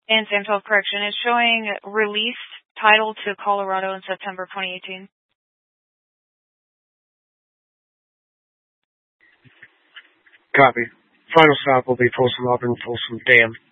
in Sam 12 correction. It's showing released title to Colorado in September 2018. Copy. Final stop will be Folsom Auburn, Folsom Dam.